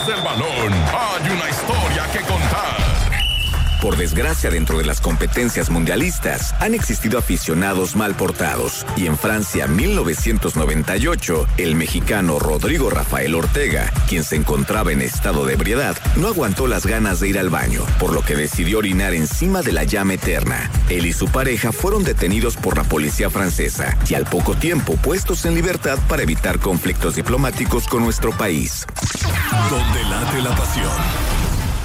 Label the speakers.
Speaker 1: detrás del balón hay una historia que contar.
Speaker 2: Por desgracia, dentro de las competencias mundialistas, han existido aficionados mal portados. Y en Francia 1998, el mexicano Rodrigo Rafael Ortega, quien se encontraba en estado de ebriedad, no aguantó las ganas de ir al baño, por lo que decidió orinar encima de la llama eterna. Él y su pareja fueron detenidos por la policía francesa y al poco tiempo puestos en libertad para evitar conflictos diplomáticos con nuestro país.
Speaker 1: Donde late la pasión.